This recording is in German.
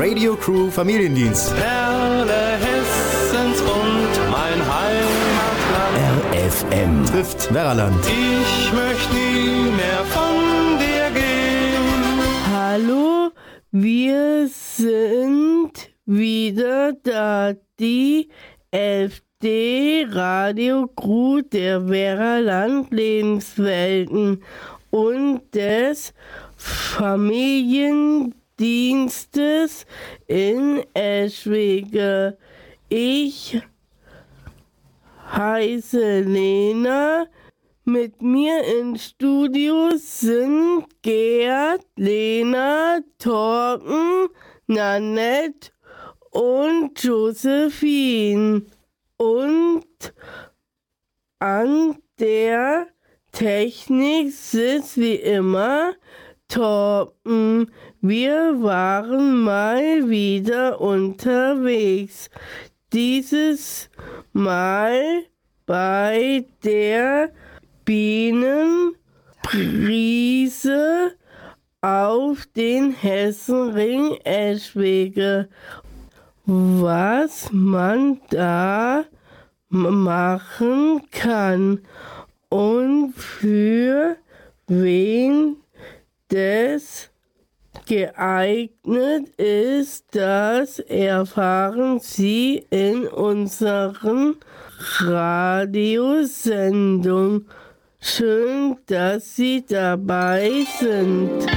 Radio Crew Familiendienst. Perle Hessens und mein Heimatland. RFM trifft Werraland. Ich möchte nie mehr von dir gehen. Hallo, wir sind wieder da, die FD Radio der Werraland Lebenswelten und des Familiendienstes in Eschwege. Ich heiße Lena. Mit mir im Studio sind Gerd, Lena, Torben, Nanette und Josephine. Und an der Technik sitzt wie immer Torben. Wir waren mal wieder unterwegs. Dieses Mal bei der Bienenprise auf den Hessenring Eschwege. Was man da machen kann und für wen das geeignet ist, das erfahren Sie in unseren Radiosendung. Schön, dass Sie dabei sind.